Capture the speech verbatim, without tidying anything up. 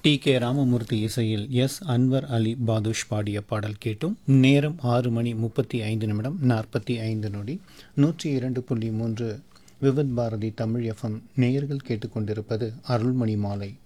D K Ramamurthy இசையில் S Anwar அலி பாதுஷ் பாடிய பாடல் கேட்டும். நேரம் ஆறு மணி முப்பத்தி ஐந்து நிமிடம் நாற்பத்தி ஐந்து நொடி. நூற்றி இரண்டு புள்ளி மூன்று விவித் பாரதி தமிழ் எஃப்எம் நேயர்கள் கேட்டுக்கொண்டிருப்பது அருள்மணி மாலை.